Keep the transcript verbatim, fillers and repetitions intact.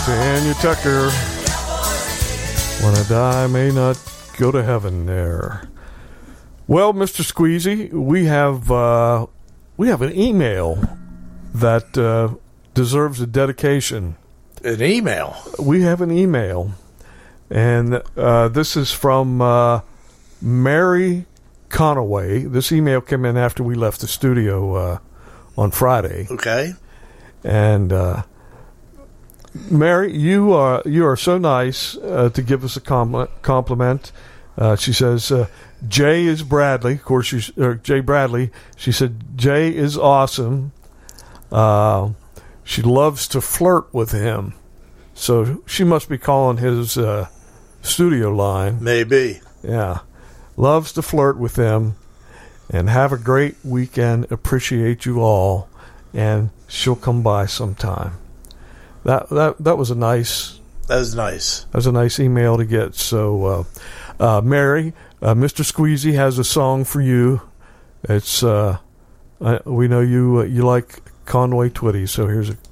Tanya Tucker. When I die, I may not go to heaven there. Well, Mister Squeezy, we have uh, we have an email that uh, deserves a dedication. An email? We have an email, and uh, this is from uh, Mary Conaway. This email came in after we left the studio uh, on Friday. Okay. And uh, Mary, you are you are so nice uh, to give us a com- compliment. Uh, she says, uh, Jay is Bradley. Of course, she's, or Jay Bradley. She said, Jay is awesome. Uh, she loves to flirt with him. So she must be calling his uh, studio line. Maybe. Yeah. Loves to flirt with him. And have a great weekend. Appreciate you all. And she'll come by sometime. That that that was a nice. That was nice. That was a nice email to get. So, uh, uh, Mary, uh, Mister Squeezy has a song for you. It's uh, uh, we know you uh, you like Conway Twitty, so here's a